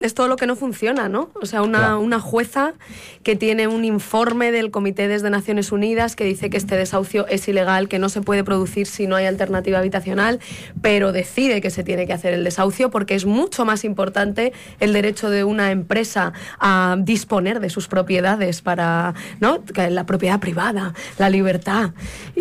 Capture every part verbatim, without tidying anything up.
es todo lo que no funciona, ¿no? O sea, una, claro. una jueza que tiene un informe del Comité desde Naciones Unidas que dice que este desahucio es ilegal, que no se puede producir si no hay alternativa habitacional, pero decide que se tiene que hacer el desahucio porque es mucho más importante el derecho de una empresa a disponer de sus propiedades para, ¿no? La propiedad privada, la libertad,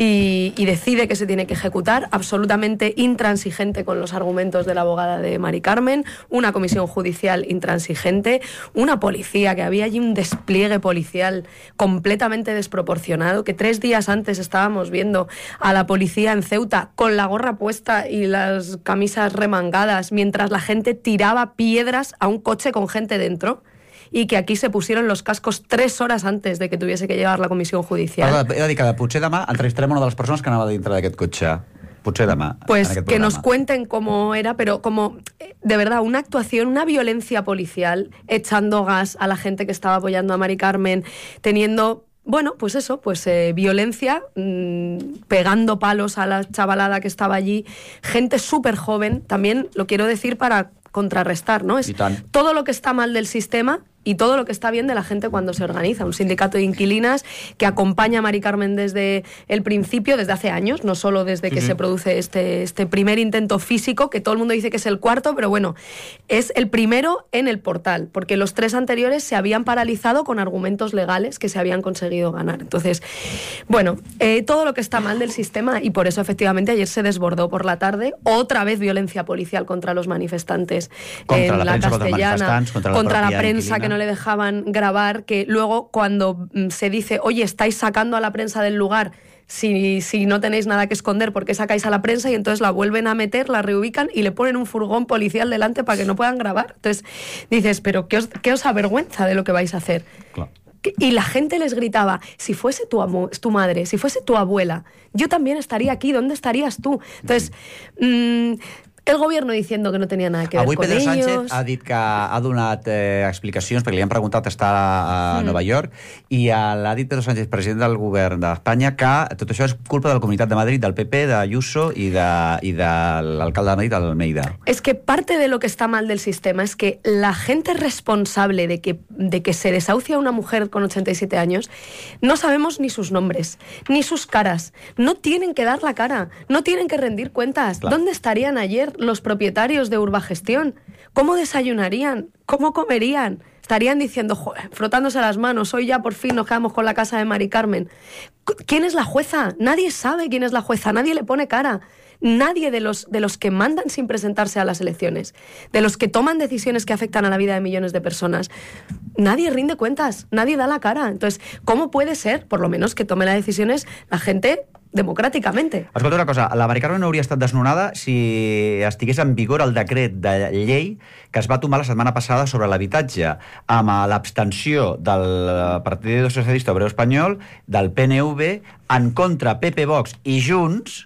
y, y decide que se tiene que ejecutar, absolutamente intransigente con los argumentos de la abogada de Mari Carmen, una comisión judicial intransigente, una policía, que había allí un despliegue policial completamente desproporcionado, que tres días antes estábamos viendo a la policía en Ceuta con la gorra puesta y las camisas remangadas mientras la gente tiraba piedras a un coche con gente dentro, i que aquí se pusieron los cascos tres horas antes de que tuviese que llegar la comissió judicial. He de dir que potser demà entrevistarem una de les persones que anava dintre d'aquest cotxe. Potser demà. Pues que nos cuenten cómo era, pero como, de verdad, una actuación, una violencia policial, echando gas a la gente que estaba apoyando a Mari Carmen, teniendo... Bueno, pues eso, pues eh, violencia, mmm, pegando palos a la chavalada que estaba allí, gente súper joven, también lo quiero decir para contrarrestar, ¿no? Es todo lo que está mal del sistema y todo lo que está bien de la gente cuando se organiza. Un sindicato de inquilinas que acompaña a Mari Carmen desde el principio, desde hace años, no solo desde que uh-huh. se produce este, este primer intento físico, que todo el mundo dice que es el cuarto, pero bueno, es el primero en el portal, porque los tres anteriores se habían paralizado con argumentos legales que se habían conseguido ganar. Entonces, bueno, eh, todo lo que está mal del sistema, y por eso efectivamente ayer se desbordó por la tarde, otra vez violencia policial contra los manifestantes contra en la, la prensa, Castellana, contra la, contra la prensa inquilina. Que no le dejaban grabar, que luego cuando se dice, oye, estáis sacando a la prensa del lugar si, si no tenéis nada que esconder, ¿por qué sacáis a la prensa? Y entonces la vuelven a meter, la reubican y le ponen un furgón policial delante para que no puedan grabar. Entonces dices, pero ¿qué os, qué os avergüenza de lo que vais a hacer? Claro. Y la gente les gritaba, si fuese tu, amo, tu madre, si fuese tu abuela, yo también estaría aquí, ¿dónde estarías tú? Entonces... Mmm, el gobierno diciendo que no tenia nada que ver Avui con Pedro ellos. Sánchez ha dit que ha donat eh, explicacions, perquè li han preguntat estar a mm. Nova York, i ha dit Pedro Sánchez, president del govern d'Espanya, que tot això és culpa de la Comunitat de Madrid, del P P, d'Ayuso i de, i de l'alcalde de Madrid, Almeida. Es que parte de lo que está mal del sistema es que la gente responsable de que, de que se desahucia a una mujer con ochenta y siete años, no sabemos ni sus nombres, ni sus caras. No tienen que dar la cara, no tienen que rendir cuentas. Claro. ¿Dónde estarían ayer los propietarios de Urbagestión? ¿Cómo desayunarían? ¿Cómo comerían? Estarían diciendo, joder, frotándose las manos, hoy ya por fin nos quedamos con la casa de Mari Carmen. ¿Quién es la jueza? Nadie sabe quién es la jueza, nadie le pone cara. Nadie de los, de los que mandan sin presentarse a las elecciones, de los que toman decisiones que afectan a la vida de millones de personas, nadie rinde cuentas, nadie da la cara. Entonces, ¿cómo puede ser, por lo menos, que tome las decisiones la gente democràticamente? Escolta una cosa, la Mari Carmen no hauria estat desnonada si estigués en vigor el decret de llei que es va tomar la setmana passada sobre l'habitatge, amb l'abstenció del Partit Socialista Obrero Espanyol, del P N V, en contra P P, Vox i Junts.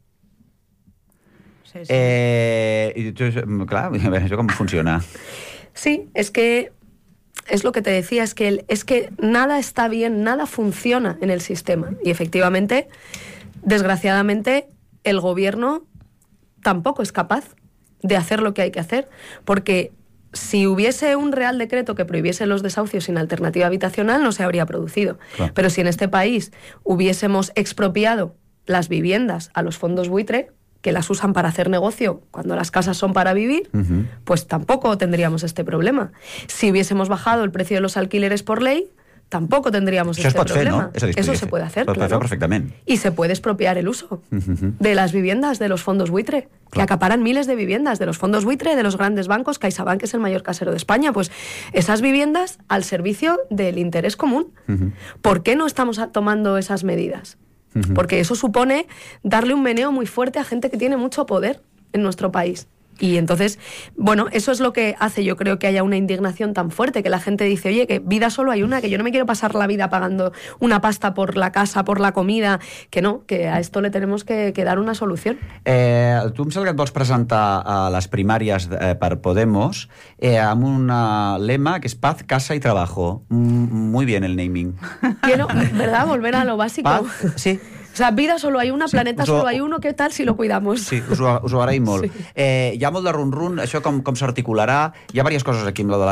Sí, sí. Eh, i, clar, això com funciona? Sí, es que es lo que te decía, es que, el, es que nada está bien, nada funciona en el sistema. Y efectivamente, desgraciadamente, el gobierno tampoco es capaz de hacer lo que hay que hacer, porque si hubiese un real decreto que prohibiese los desahucios sin alternativa habitacional, no se habría producido. Claro. Pero si en este país hubiésemos expropiado las viviendas a los fondos buitre, que las usan para hacer negocio cuando las casas son para vivir, uh-huh. pues tampoco tendríamos este problema. Si hubiésemos bajado el precio de los alquileres por ley, tampoco tendríamos Això este es pot problema. Fer, no? Eso, Eso se puede hacer, Lo claro. perfectamente. Y se puede expropiar el uso uh-huh. de las viviendas de los fondos buitre, claro. que acaparan miles de viviendas de los fondos buitre, de los grandes bancos. CaixaBank, que es el mayor casero de España, pues esas viviendas al servicio del interés común. Uh-huh. ¿Por qué no estamos tomando esas medidas? Porque eso supone darle un meneo muy fuerte a gente que tiene mucho poder en nuestro país. Y entonces, bueno, eso es lo que hace, yo creo, que haya una indignación tan fuerte, que la gente dice, oye, que vida solo hay una, que yo no me quiero pasar la vida pagando una pasta por la casa, por la comida, que no, que a esto le tenemos que, que dar una solución. Eh, tu em sembla que et vols presentar a les primàries eh, per Podemos eh, amb un lema que és paz, casa y trabajo. Mm, muy bien el naming. Quiero, ¿verdad? Volver a lo básico. Paz, sí. O sea, vida solo hay una, Sí, planeta us ho- solo hay uno, què tal si lo cuidamos? Sí, us ho, us ho agraïm molt. Sí. Eh, hi ha molt de run-run, això com, com s'articularà. Hi ha diverses coses aquí amb la de la